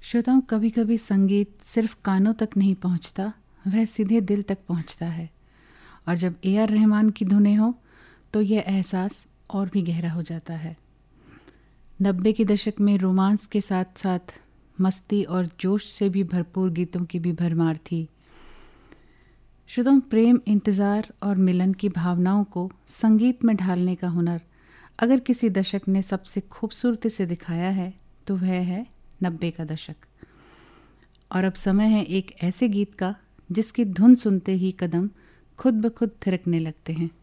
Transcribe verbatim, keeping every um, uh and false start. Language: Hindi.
श्रोताओं, कभी कभी संगीत सिर्फ कानों तक नहीं पहुंचता, वह सीधे दिल तक पहुंचता है। और जब ए आर रहमान की धुनें हो तो यह एहसास और भी गहरा हो जाता है। नब्बे के दशक में रोमांस के साथ साथ मस्ती और जोश से भी भरपूर गीतों की भी भरमार थी। श्रोताओं, प्रेम, इंतज़ार और मिलन की भावनाओं को संगीत में ढालने का हुनर अगर किसी दशक ने सबसे खूबसूरती से दिखाया है तो वह है नब्बे का दशक। और अब समय है एक ऐसे गीत का जिसकी धुन सुनते ही कदम खुद ब खुद थिरकने लगते हैं।